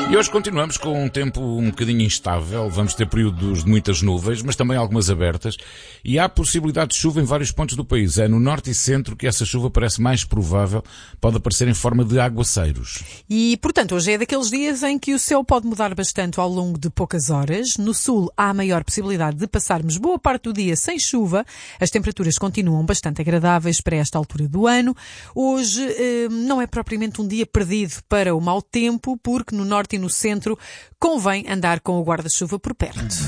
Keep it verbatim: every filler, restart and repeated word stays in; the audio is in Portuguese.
E hoje continuamos com um tempo um bocadinho instável. Vamos ter períodos de muitas nuvens, mas também algumas abertas. E há possibilidade de chuva em vários pontos do país. É no norte e centro que essa chuva parece mais provável. Pode aparecer em forma de aguaceiros. E, portanto, hoje é daqueles dias em que o céu pode mudar bastante ao longo de poucas horas. No sul há a maior possibilidade de passarmos boa parte do dia sem chuva. As temperaturas continuam bastante agradáveis para esta altura do ano. Hoje eh, não é propriamente um dia perdido para o mau tempo, porque no norte e no centro convém andar com o guarda-chuva por perto.